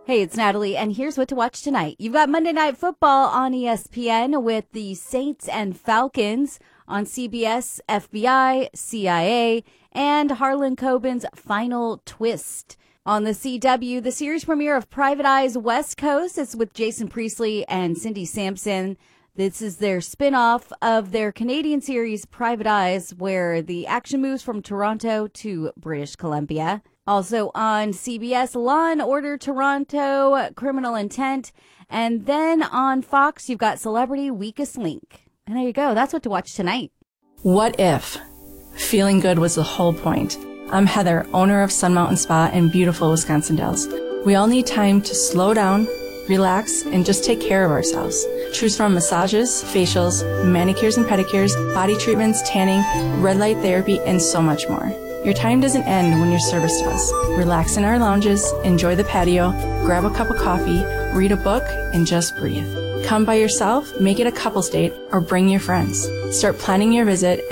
Hey, it's Natalie, and here's what to watch tonight. You've got Monday Night Football on ESPN with the Saints and Falcons. On CBS, FBI, CIA, and Harlan Coben's Final Twist. On the CW, the series premiere of Private Eyes West Coast is with Jason Priestley and Cindy Sampson. This is their spin-off of their Canadian series Private Eyes, where the action moves from Toronto to British Columbia. Also on CBS, Law & Order Toronto, Criminal Intent. And then on Fox, you've got Celebrity Weakest Link. And there you go. That's what to watch tonight. What if feeling good was the whole point? I'm Heather, owner of Sun Mountain Spa in beautiful Wisconsin Dells. We all need time to slow down, relax, and just take care of ourselves. Choose from massages, facials, manicures and pedicures, body treatments, tanning, red light therapy, and so much more. Your time doesn't end when you're serviced to us. Relax in our lounges, enjoy the patio, grab a cup of coffee, read a book, and just breathe. Come by yourself, make it a couple's date, or bring your friends. Start planning your visit